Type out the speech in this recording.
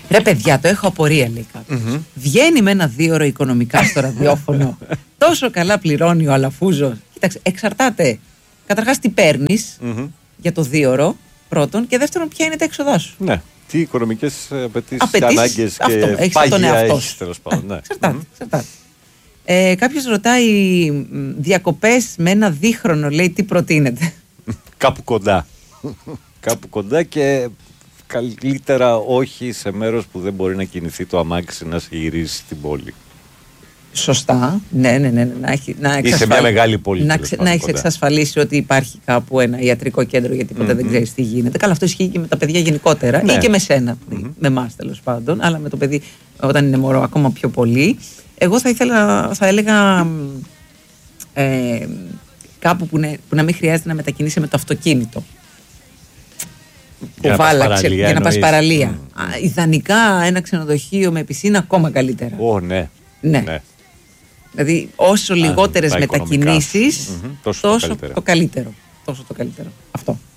Ρε παιδιά, το έχω απορία, λέει κάποιος. Βγαίνει με ένα 2ωρο οικονομικά στο ραδιόφωνο. Τόσο καλά πληρώνει ο Αλαφούζος. Κοίταξε, εξαρτάται. Καταρχάς τι παίρνεις για το 2ωρο, πρώτον. Και δεύτερον, ποια είναι τα έξοδά σου. Ναι. Τι οικονομικές απαιτήσεις, ανάγκες και πάγια έχεις, τέλος πάντων. Ναι. Εξαρτάται. Κάποιος ρωτάει διακοπές με ένα δίχρονο, λέει, τι προτείνεται. Κάπου κοντά. Κάπου κοντά και καλύτερα όχι σε μέρος που δεν μπορεί να κινηθεί το αμάξι να σε γυρίσει στην πόλη. Σωστά. Ναι. Ή σε μια μεγάλη πόλη. Να έχει εξασφαλίσει ότι υπάρχει κάπου ένα ιατρικό κέντρο, γιατί ποτέ δεν ξέρει τι γίνεται. Καλά, αυτό ισχύει και με τα παιδιά γενικότερα, ή και με σένα. Με εμάς τέλος πάντων. Αλλά με το παιδί, όταν είναι μωρό, ακόμα πιο πολύ. Εγώ θα έλεγα κάπου που να μην χρειάζεται να μετακινήσει με το αυτοκίνητο. Για να πας παραλία. Ιδανικά ένα ξενοδοχείο με πισίνα ακόμα καλύτερα. Ναι. Δηλαδή όσο λιγότερες μετακινήσεις, τόσο το καλύτερο. Αυτό.